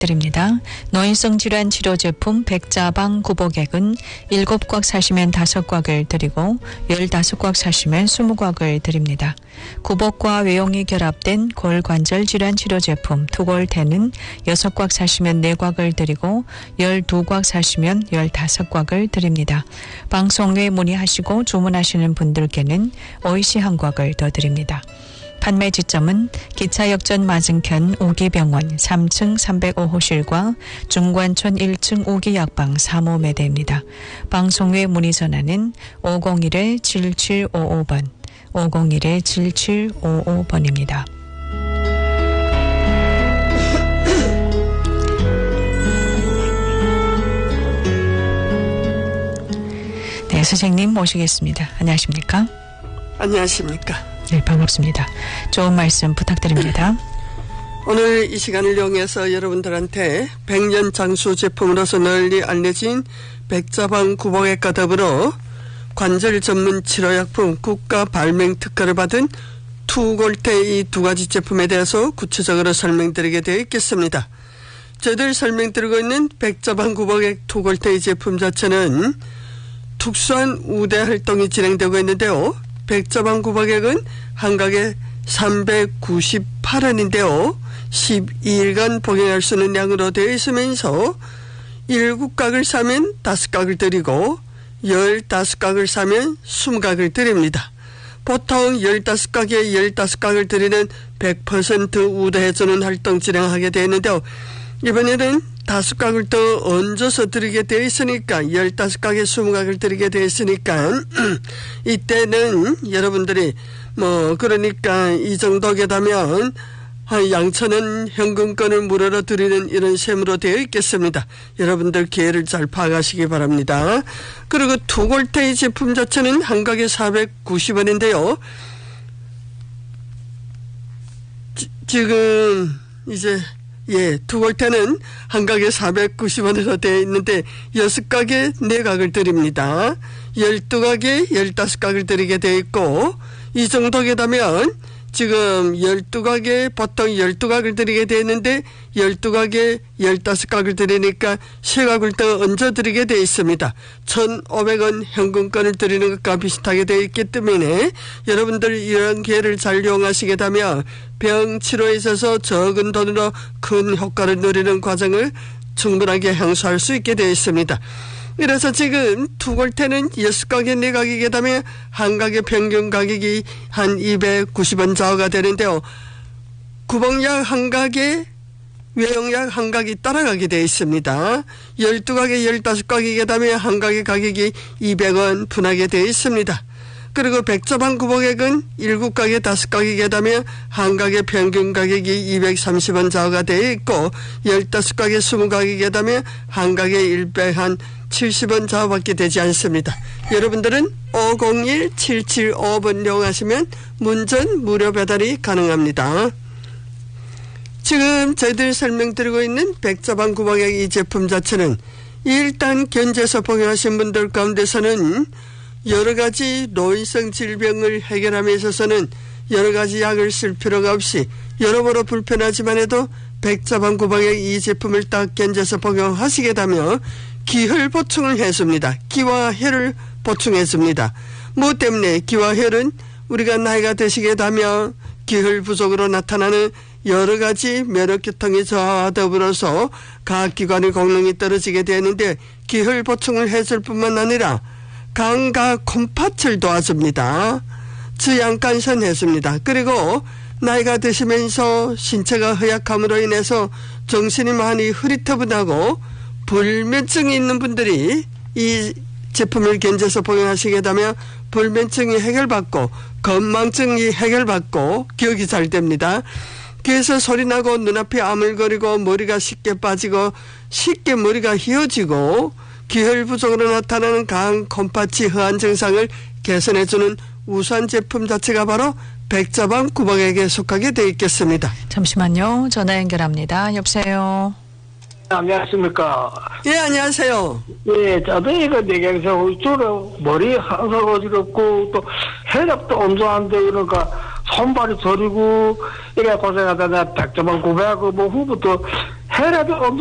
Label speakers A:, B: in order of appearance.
A: 드립니다. 노인성 질환 치료 제품 백자방 구복액은 7곽 사시면 5곽을 드리고 15곽 사시면 20곽을 드립니다. 구복과 외용이 결합된 골관절 질환 치료 제품 투골테는 6곽 사시면 4곽을 드리고 12곽 사시면 15곽을 드립니다. 방송 외에 문의하시고 주문하시는 분들께는 오이시 한 곽을 더 드립니다. 판매 지점은 기차역전 맞은편 우기병원 3층 305호실과 중관촌 1층 우기약방 3호 매대입니다. 방송 외 문의 전화는 501-7755번, 501-7755번입니다. 네, 선생님 모시겠습니다. 안녕하십니까?
B: 안녕하십니까?
A: 네, 반갑습니다. 좋은 말씀 부탁드립니다.
B: 오늘 이 시간을 이용해서 여러분들한테 백년 장수 제품으로서 널리 알려진 백자방 구복액과 더불어 관절 전문 치료약품 국가 발명 특허를 받은 투골테 이 두 가지 제품에 대해서 구체적으로 설명드리게 되어 있겠습니다. 저희들 설명드리고 있는 백자방 구복액 투골테 이 제품 자체는 특수한 우대 활동이 진행되고 있는데요. 백자방 구복액은 한 각에 398원인데요. 12일간 복용할 수 있는 양으로 되어 있으면서 7각을 사면 5각을 드리고 15각을 사면 20각을 드립니다. 보통 15각에 15각을 드리는 100% 우대해주는 활동 진행하게 되어 있는데요. 이번에는 5각을 더 얹어서 드리게 되어 있으니까 15각에 20각을 드리게 되어 있으니까 이때는 여러분들이 그러니까 이 정도 되면 양천원 현금권을 무료로 드리는 이런 셈으로 되어 있겠습니다. 여러분들 기회를 잘 파악하시기 바랍니다. 그리고 투골테이 제품 자체는 한 각에 490원인데요. 지금 이제 투골테는 한 각에 490원으로 되어 있는데 6각에 4각을 드립니다. 12각에 15각을 드리게 되어 있고 이 정도 되면 지금 12각에 보통 12각을 드리게 되어 있는데 12각에 15각을 드리니까 3각을 더 얹어 드리게 되어 있습니다. 1,500원 현금권을 드리는 것과 비슷하게 되어 있기 때문에 여러분들 이런 기회를 잘 이용하시게 되면 병 치료에 있어서 적은 돈으로 큰 효과를 누리는 과정을 충분하게 향수할 수 있게 되어 있습니다. 그래서 지금 투골테는 6각에 4각이게 되면 한 각의 평균 가격이 한 290원 좌우가 되는데요. 구복약 한 각에 외용약 한 각이 따라가게 되어 있습니다. 12각에 15각이게 되면 한 각의 가격이 200원 분하게 되어 있습니다. 그리고 백자방 구복액은 7각에 5각이게 되면 한 각의 평균 가격이 230원 좌우가 되어 있고 15각에 20각이게 되면 한 각의 170원 좌우밖에 되지 않습니다. 여러분들은 501-775번 이용하시면 문전 무료 배달이 가능합니다. 지금 저희들 설명드리고 있는 백자방 구복액 이 제품 자체는 일단 견제서 복용하신 분들 가운데서는 여러 가지 노인성 질병을 해결함에 있어서는 여러 가지 약을 쓸 필요가 없이 여러모로 불편하지만 해도 백자방 구복액 이 제품을 딱 견제서 복용하시게 되면 기혈 보충을 해줍니다. 기와 혈을 보충해줍니다. 뭐 때문에 기와 혈은 우리가 나이가 드시게 되면 기혈 부족으로 나타나는 여러 가지 면역계통의 저하와 더불어서 각 기관의功能이 떨어지게 되는데 기혈 보충을 해줄 뿐만 아니라 간과 콩팥을 도와줍니다. 저양간선 해줍니다. 그리고 나이가 드시면서 신체가 허약함으로 인해서 정신이 많이 흐릿해분하고 불면증이 있는 분들이 이 제품을 견제서 복용하시게 되면 불면증이 해결받고 건망증이 해결받고 기억이 잘 됩니다. 그래서 소리나고 눈앞이 아물거리고 머리가 쉽게 빠지고 쉽게 머리가 휘어지고 기혈 부족으로 나타나는 간, 콩팥이 허한 증상을 개선해주는 우수한 제품 자체가 바로 백자방 구복액에 속하게 되어 있겠습니다.
A: 잠시만요. 전화 연결합니다. 여보세요.
C: 안녕하십니까.
B: 예, 안녕하세요.
C: 예, 저도 이거 내경에서 주로 머리 항상 어지럽고 또 혈압도 온조한데 그러니까 손발이 저리고 이래 고생하다 내가 백자방 구복하고 뭐 후부터 혈압이